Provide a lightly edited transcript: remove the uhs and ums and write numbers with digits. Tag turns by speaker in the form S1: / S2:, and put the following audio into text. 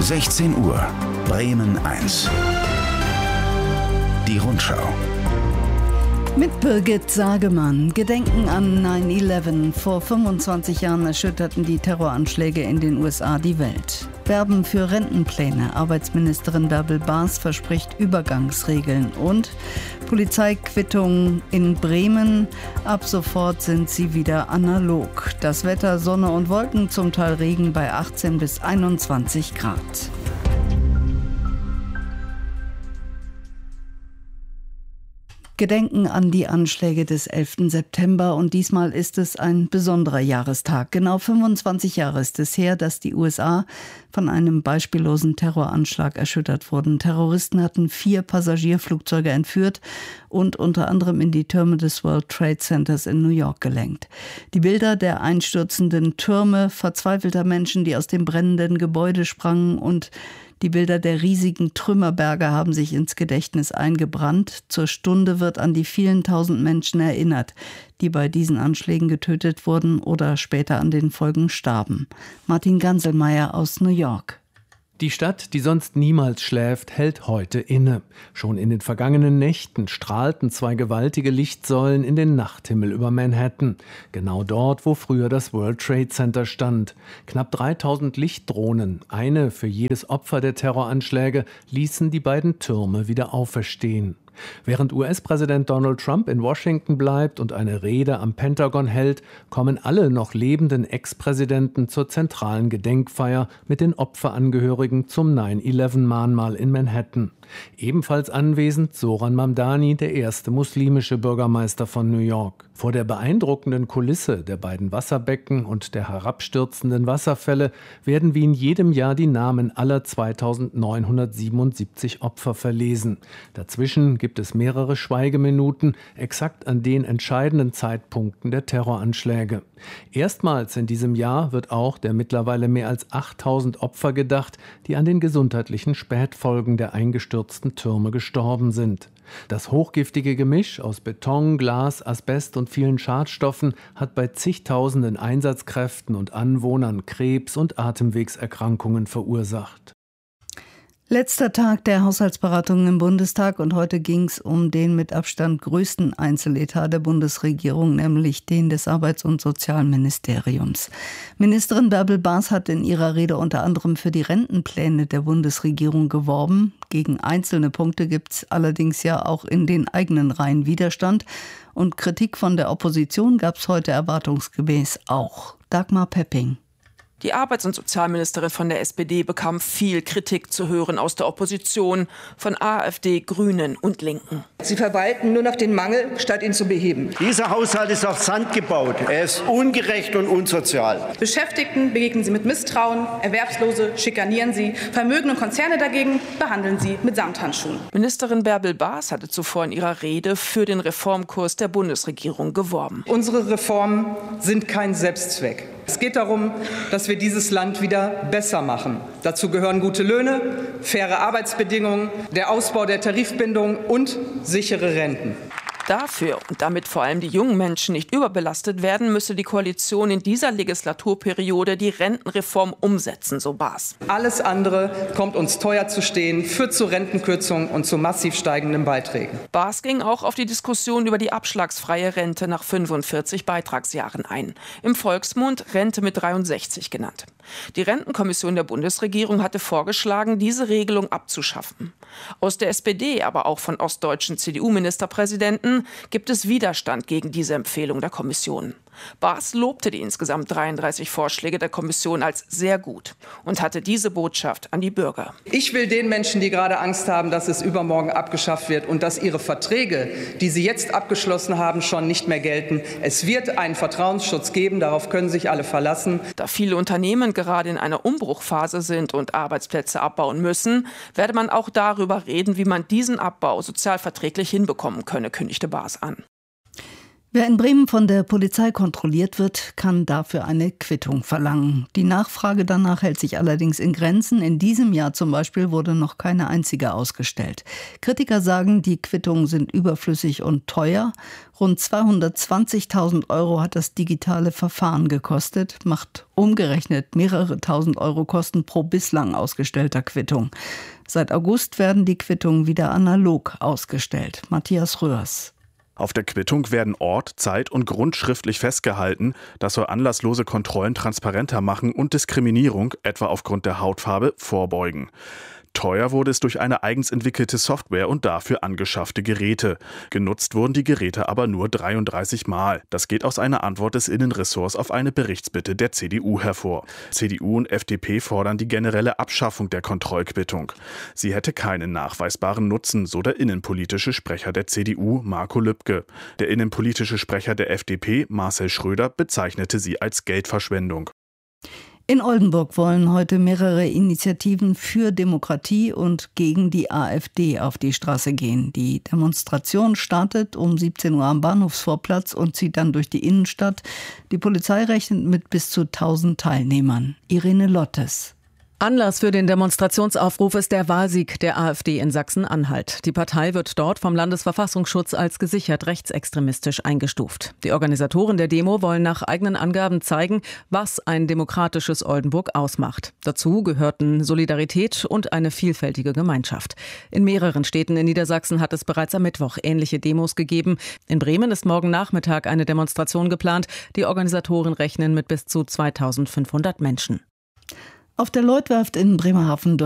S1: 16 Uhr, Bremen 1. Die Rundschau.
S2: Mit Birgit Sagemann. Gedenken an 9/11. Vor 25 Jahren erschütterten die Terroranschläge in den USA die Welt. Werben für Rentenpläne. Arbeitsministerin Bärbel Baas verspricht Übergangsregeln. Und Polizeiquittungen in Bremen. Ab sofort sind sie wieder analog. Das Wetter: Sonne und Wolken, zum Teil Regen bei 18 bis 21 Grad. Gedenken an die Anschläge des 11. September und diesmal ist es ein besonderer Jahrestag. Genau 25 Jahre ist es her, dass die USA von einem beispiellosen Terroranschlag erschüttert wurden. Terroristen hatten 4 Passagierflugzeuge entführt und unter anderem in die Türme des World Trade Centers in New York gelenkt. Die Bilder der einstürzenden Türme, verzweifelter Menschen, die aus dem brennenden Gebäude sprangen, und die Bilder der riesigen Trümmerberge haben sich ins Gedächtnis eingebrannt. Zur Stunde wird an die vielen tausend Menschen erinnert, die bei diesen Anschlägen getötet wurden oder später an den Folgen starben. Martin Ganselmeier aus New York.
S3: Die Stadt, die sonst niemals schläft, hält heute inne. Schon in den vergangenen Nächten strahlten 2 gewaltige Lichtsäulen in den Nachthimmel über Manhattan. Genau dort, wo früher das World Trade Center stand. Knapp 3000 Lichtdrohnen, eine für jedes Opfer der Terroranschläge, ließen die beiden Türme wieder auferstehen. Während US-Präsident Donald Trump in Washington bleibt und eine Rede am Pentagon hält, kommen alle noch lebenden Ex-Präsidenten zur zentralen Gedenkfeier mit den Opferangehörigen zum 9/11-Mahnmal in Manhattan. Ebenfalls anwesend Zoran Mamdani, der erste muslimische Bürgermeister von New York. Vor der beeindruckenden Kulisse der beiden Wasserbecken und der herabstürzenden Wasserfälle werden wie in jedem Jahr die Namen aller 2977 Opfer verlesen. Dazwischen gibt es mehrere Schweigeminuten, exakt an den entscheidenden Zeitpunkten der Terroranschläge. Erstmals in diesem Jahr wird auch der mittlerweile mehr als 8000 Opfer gedacht, die an den gesundheitlichen Spätfolgen der eingestürzten Türme gestorben sind. Das hochgiftige Gemisch aus Beton, Glas, Asbest und vielen Schadstoffen hat bei zigtausenden Einsatzkräften und Anwohnern Krebs- und Atemwegserkrankungen verursacht.
S2: Letzter Tag der Haushaltsberatungen im Bundestag und heute ging es um den mit Abstand größten Einzeletat der Bundesregierung, nämlich den des Arbeits- und Sozialministeriums. Ministerin Bärbel Baas hat in ihrer Rede unter anderem für die Rentenpläne der Bundesregierung geworben. Gegen einzelne Punkte gibt es allerdings ja auch in den eigenen Reihen Widerstand. Und Kritik von der Opposition gab es heute erwartungsgemäß auch. Dagmar Pepping.
S4: Die Arbeits- und Sozialministerin von der SPD bekam viel Kritik zu hören aus der Opposition, von AfD, Grünen und Linken.
S5: Sie verwalten nur noch den Mangel, statt ihn zu beheben.
S6: Dieser Haushalt ist auf Sand gebaut. Er ist ungerecht und unsozial.
S7: Beschäftigten begegnen Sie mit Misstrauen, Erwerbslose schikanieren Sie, Vermögen und Konzerne dagegen behandeln Sie mit Samthandschuhen.
S4: Ministerin Bärbel Baas hatte zuvor in ihrer Rede für den Reformkurs der Bundesregierung geworben.
S8: Unsere Reformen sind kein Selbstzweck. Es geht darum, dass wir dieses Land wieder besser machen. Dazu gehören gute Löhne, faire Arbeitsbedingungen, der Ausbau der Tarifbindung und sichere Renten.
S4: Dafür und damit vor allem die jungen Menschen nicht überbelastet werden, müsse die Koalition in dieser Legislaturperiode die Rentenreform umsetzen, so Baas.
S8: Alles andere kommt uns teuer zu stehen, führt zu Rentenkürzungen und zu massiv steigenden Beiträgen.
S4: Baas ging auch auf die Diskussion über die abschlagsfreie Rente nach 45 Beitragsjahren ein. Im Volksmund Rente mit 63 genannt. Die Rentenkommission der Bundesregierung hatte vorgeschlagen, diese Regelung abzuschaffen. Aus der SPD, aber auch von ostdeutschen CDU-Ministerpräsidenten gibt es Widerstand gegen diese Empfehlung der Kommission. Baas lobte die insgesamt 33 Vorschläge der Kommission als sehr gut und hatte diese Botschaft an die Bürger.
S8: Ich will den Menschen, die gerade Angst haben, dass es übermorgen abgeschafft wird und dass ihre Verträge, die sie jetzt abgeschlossen haben, schon nicht mehr gelten. Es wird einen Vertrauensschutz geben, darauf können sich alle verlassen.
S4: Da viele Unternehmen gerade in einer Umbruchphase sind und Arbeitsplätze abbauen müssen, werde man auch darüber reden, wie man diesen Abbau sozialverträglich hinbekommen könne, kündigte Baas an.
S2: Wer in Bremen von der Polizei kontrolliert wird, kann dafür eine Quittung verlangen. Die Nachfrage danach hält sich allerdings in Grenzen. In diesem Jahr zum Beispiel wurde noch keine einzige ausgestellt. Kritiker sagen, die Quittungen sind überflüssig und teuer. Rund 220.000 € hat das digitale Verfahren gekostet, macht umgerechnet mehrere tausend Euro Kosten pro bislang ausgestellter Quittung. Seit August werden die Quittungen wieder analog ausgestellt. Matthias Röhrs.
S9: Auf der Quittung werden Ort, Zeit und Grund schriftlich festgehalten. Das soll anlasslose Kontrollen transparenter machen und Diskriminierung, etwa aufgrund der Hautfarbe, vorbeugen. Teuer wurde es durch eine eigens entwickelte Software und dafür angeschaffte Geräte. Genutzt wurden die Geräte aber nur 33 Mal. Das geht aus einer Antwort des Innenressorts auf eine Berichtsbitte der CDU hervor. CDU und FDP fordern die generelle Abschaffung der Kontrollquittung. Sie hätte keinen nachweisbaren Nutzen, so der innenpolitische Sprecher der CDU, Marco Lübke. Der innenpolitische Sprecher der FDP, Marcel Schröder, bezeichnete sie als Geldverschwendung.
S2: In Oldenburg wollen heute mehrere Initiativen für Demokratie und gegen die AfD auf die Straße gehen. Die Demonstration startet um 17 Uhr am Bahnhofsvorplatz und zieht dann durch die Innenstadt. Die Polizei rechnet mit bis zu 1000 Teilnehmern. Irene Lottes.
S10: Anlass für den Demonstrationsaufruf ist der Wahlsieg der AfD in Sachsen-Anhalt. Die Partei wird dort vom Landesverfassungsschutz als gesichert rechtsextremistisch eingestuft. Die Organisatoren der Demo wollen nach eigenen Angaben zeigen, was ein demokratisches Oldenburg ausmacht. Dazu gehörten Solidarität und eine vielfältige Gemeinschaft. In mehreren Städten in Niedersachsen hat es bereits am Mittwoch ähnliche Demos gegeben. In Bremen ist morgen Nachmittag eine Demonstration geplant. Die Organisatoren rechnen mit bis zu 2500 Menschen.
S2: Auf der Lloydwerft in Bremerhaven